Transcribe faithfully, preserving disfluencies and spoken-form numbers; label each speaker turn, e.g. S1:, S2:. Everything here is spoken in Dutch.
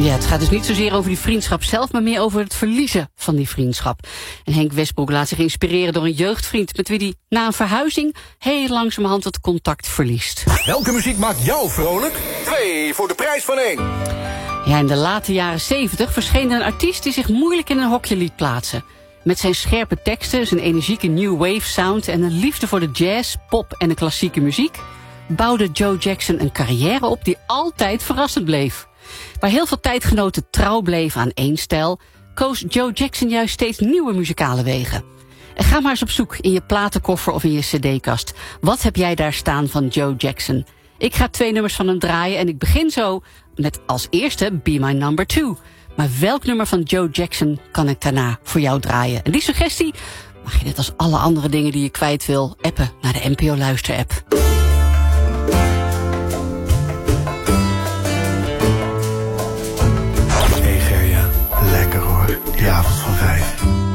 S1: Ja, het gaat dus niet zozeer over die vriendschap zelf, maar meer over het verliezen van die vriendschap. En Henk Westbroek laat zich inspireren door een jeugdvriend met wie hij na een verhuizing heel langzamerhand het contact verliest.
S2: Welke muziek maakt jou vrolijk? Twee voor de prijs van één.
S1: Ja, in de late jaren zeventig verscheen een artiest die zich moeilijk in een hokje liet plaatsen. Met zijn scherpe teksten, zijn energieke new wave sound en een liefde voor de jazz, pop en de klassieke muziek bouwde Joe Jackson een carrière op die altijd verrassend bleef. Waar heel veel tijdgenoten trouw bleven aan één stijl, koos Joe Jackson juist steeds nieuwe muzikale wegen. En ga maar eens op zoek in je platenkoffer of in je cd-kast. Wat heb jij daar staan van Joe Jackson? Ik ga twee nummers van hem draaien en ik begin zo met als eerste Be My Number Two. Maar welk nummer van Joe Jackson kan ik daarna voor jou draaien? En die suggestie mag je net als alle andere dingen die je kwijt wil appen naar de N P O Luister-app.
S3: Hey Gerja, lekker hoor, die avond van vijf.